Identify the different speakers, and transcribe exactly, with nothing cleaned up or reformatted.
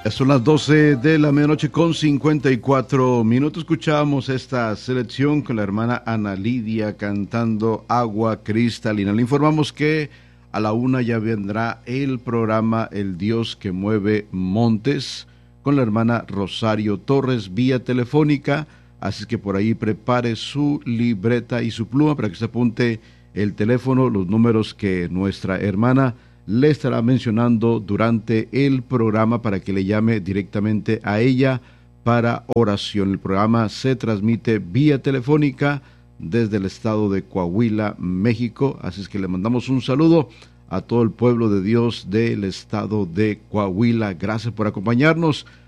Speaker 1: Son las doce de la medianoche con cincuenta y cuatro minutos. Escuchamos esta selección con la hermana Ana Lidia cantando Agua Cristalina. Le informamos que a la una ya vendrá el programa El Dios que mueve montes con la hermana Rosario Torres vía telefónica. Así que por ahí prepare su libreta y su pluma para que se apunte el teléfono, los números que nuestra hermana le estará mencionando durante el programa para que le llame directamente a ella para oración. El programa se transmite vía telefónica desde el estado de Coahuila, México. Así es que le mandamos un saludo a todo el pueblo de Dios del estado de Coahuila. Gracias por acompañarnos.